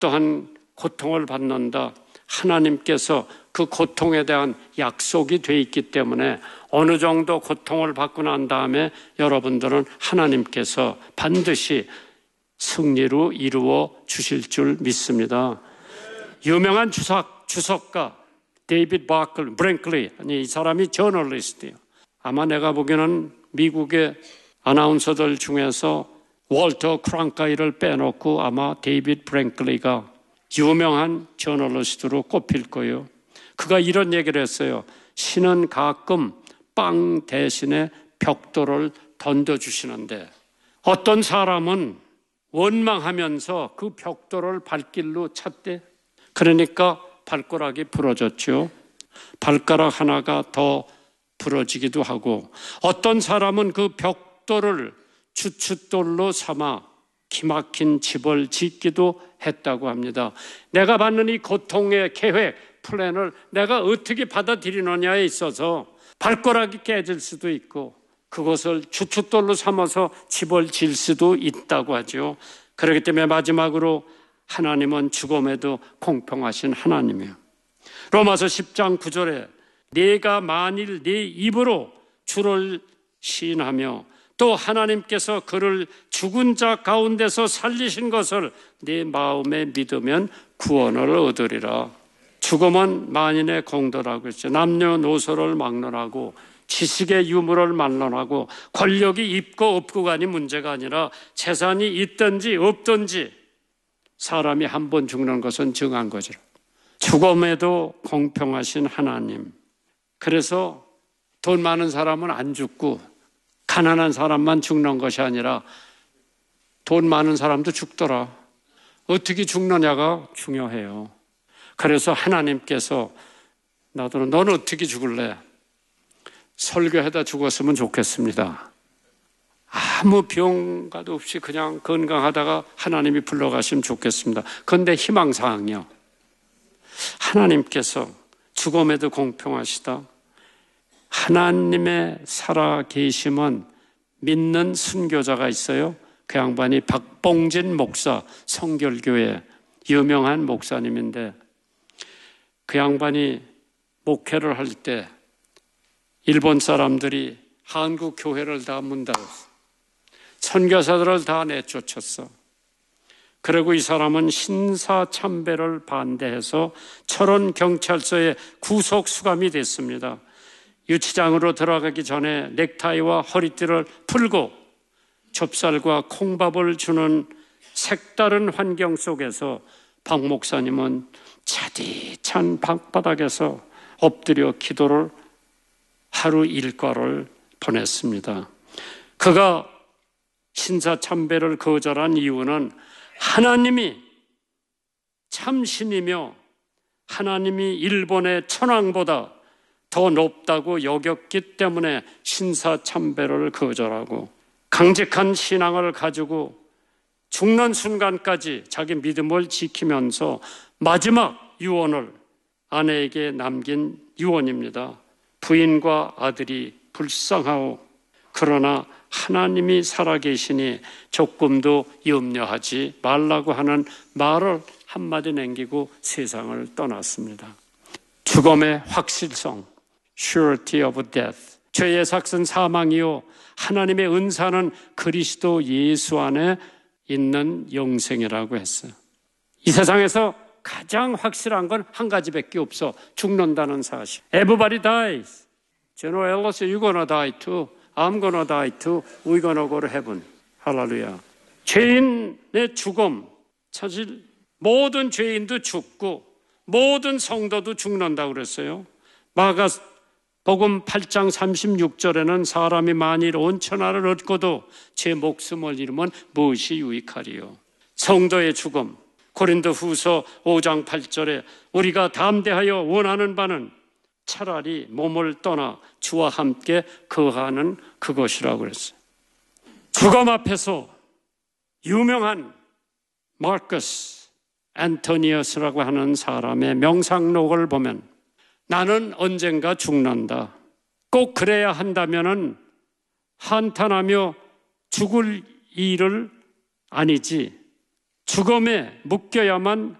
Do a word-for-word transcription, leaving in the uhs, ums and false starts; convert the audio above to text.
또한 고통을 받는다. 하나님께서 그 고통에 대한 약속이 돼 있기 때문에 어느 정도 고통을 받고 난 다음에 여러분들은 하나님께서 반드시 승리로 이루어 주실 줄 믿습니다. 유명한 주석, 주석가 데이비드 바클, 브랭클리, 아니 이 사람이 저널리스트예요. 아마 내가 보기에는 미국의 아나운서들 중에서 월터 크랑카이를 빼놓고 아마 데이비드 브랭클리가 유명한 저널리스트로 꼽힐 거예요. 그가 이런 얘기를 했어요. 신은 가끔 빵 대신에 벽돌을 던져주시는데 어떤 사람은 원망하면서 그 벽돌을 발길로 찾대. 그러니까 발가락이 부러졌죠. 발가락 하나가 더 부러지기도 하고 어떤 사람은 그 벽돌을 주춧돌로 삼아 기막힌 집을 짓기도 했다고 합니다. 내가 받는 이 고통의 계획, 플랜을 내가 어떻게 받아들이느냐에 있어서 발가락이 깨질 수도 있고 그것을 주춧돌로 삼아서 집을 질 수도 있다고 하죠. 그렇기 때문에 마지막으로 하나님은 죽음에도 공평하신 하나님이에요. 로마서 십 장 구 절에 내가 만일 네 입으로 주를 시인하며 또 하나님께서 그를 죽은 자 가운데서 살리신 것을 네 마음에 믿으면 구원을 얻으리라. 죽음은 만인의 공도라고 했죠. 남녀노소를 막론하고 지식의 유무를 막론하고 권력이 있고 없고간이 문제가 아니라 재산이 있든지 없든지 사람이 한 번 죽는 것은 정한 거죠. 죽음에도 공평하신 하나님. 그래서 돈 많은 사람은 안 죽고 가난한 사람만 죽는 것이 아니라 돈 많은 사람도 죽더라. 어떻게 죽느냐가 중요해요. 그래서 하나님께서 나도 너는 어떻게 죽을래? 설교하다 죽었으면 좋겠습니다. 아무 병가도 없이 그냥 건강하다가 하나님이 불러가시면 좋겠습니다. 그런데 희망사항이요. 하나님께서 죽음에도 공평하시다. 하나님의 살아계심은 믿는 순교자가 있어요. 그 양반이 박봉진 목사, 성결교회 유명한 목사님인데 그 양반이 목회를 할 때 일본 사람들이 한국 교회를 다 문 닫았어. 선교사들을 다 내쫓았어. 그리고 이 사람은 신사참배를 반대해서 철원 경찰서에 구속 수감이 됐습니다. 유치장으로 들어가기 전에 넥타이와 허리띠를 풀고 좁쌀과 콩밥을 주는 색다른 환경 속에서 박 목사님은 차디찬 방바닥에서 엎드려 기도를 하루 일과를 보냈습니다. 그가 신사참배를 거절한 이유는 하나님이 참신이며 하나님이 일본의 천황보다 더 높다고 여겼기 때문에 신사참배를 거절하고 강직한 신앙을 가지고 죽는 순간까지 자기 믿음을 지키면서 마지막 유언을 아내에게 남긴 유언입니다. 부인과 아들이 불쌍하오. 그러나 하나님이 살아계시니 조금도 염려하지 말라고 하는 말을 한마디 남기고 세상을 떠났습니다. 죽음의 확실성, surety of death. 죄의 삭은 사망이요 하나님의 은사는 그리스도 예수 안에 있는 영생이라고 했어요. 이 세상에서 가장 확실한 건 한 가지밖에 없어. 죽는다는 사실. Everybody dies. General Ellis, you're gonna die too. I'm gonna die too. We're gonna go to heaven. 할렐루야. 죄인의 죽음. 사실 모든 죄인도 죽고 모든 성도도 죽는다고 그랬어요. 마가복음 팔 장 삼십육 절에는 사람이 만일 온 천하를 얻고도 제 목숨을 잃으면 무엇이 유익하리요. 성도의 죽음. 고린도후서 오 장 팔 절에 우리가 담대하여 원하는 바는 차라리 몸을 떠나 주와 함께 거하는 그것이라고 그랬어요. 죽음 앞에서 유명한 마커스 안토니어스라고 하는 사람의 명상록을 보면 나는 언젠가 죽는다. 꼭 그래야 한다면은 한탄하며 죽을 일을 아니지. 죽음에 묶여야만